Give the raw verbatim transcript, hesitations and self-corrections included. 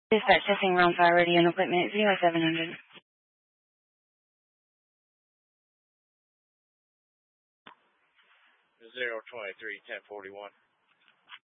Dispatch testing round fire ready and equipment zero seven hundred. Zero twenty three ten forty one.